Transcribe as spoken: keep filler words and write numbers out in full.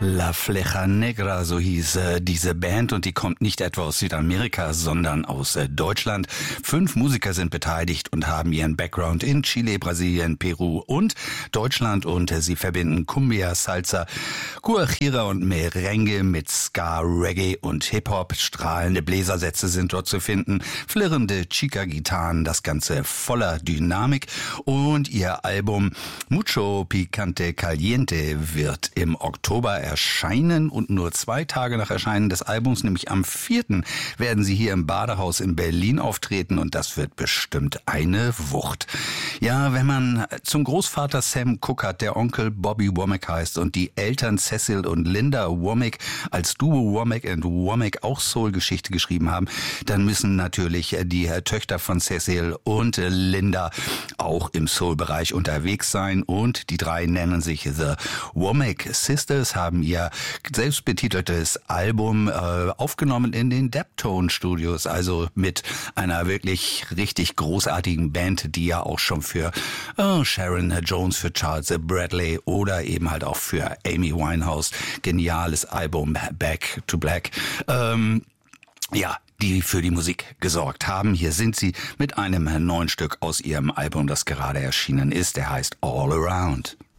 La Flecha Negra, so hieß äh, diese Band, und die kommt nicht etwa aus Südamerika, sondern aus äh, Deutschland. Fünf Musiker sind beteiligt und haben ihren Background in Chile, Brasilien, Peru und Deutschland, und äh, sie verbinden Cumbia, Salsa, Guajira und Merengue mit Ska, Reggae und Hip-Hop. Strahlende Bläsersätze sind dort zu finden, flirrende Chica-Gitarren, das Ganze voller Dynamik, und ihr Album Mucho Picante Caliente wird im Oktober erscheinen, und nur zwei Tage nach Erscheinen des Albums, nämlich am vierten, werden sie hier im Badehaus in Berlin auftreten, und das wird bestimmt eine Wucht. Ja, wenn man zum Großvater Sam guckert, der Onkel Bobby Womack heißt und die Eltern Cecil und Linda Womack als Duo Womack and Womack auch Soul-Geschichte geschrieben haben, dann müssen natürlich die Töchter von Cecil und Linda auch im Soul-Bereich unterwegs sein, und die drei nennen sich The Womack Sisters, haben ihr selbstbetiteltes Album äh, aufgenommen in den Deptone Studios, also mit einer wirklich richtig großartigen Band, die ja auch schon für äh, Sharon Jones, für Charles Bradley oder eben halt auch für Amy Winehouse geniales Album Back to Black ähm, ja, die für die Musik gesorgt haben. Hier sind sie mit einem neuen Stück aus ihrem Album, das gerade erschienen ist. Der heißt All Around.